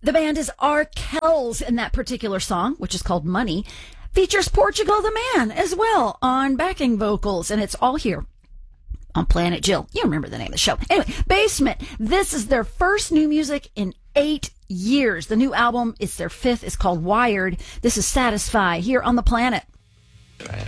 The band is Arkells, and that particular song, which is called Money, features Portugal the Man as well on backing vocals, and it's all here on Planet Jill. You remember the name of the show. Anyway, Basement. This is their first new music in 8 years. The new album is their 5th. It's called Wired. This is Satisfy here on the Planet.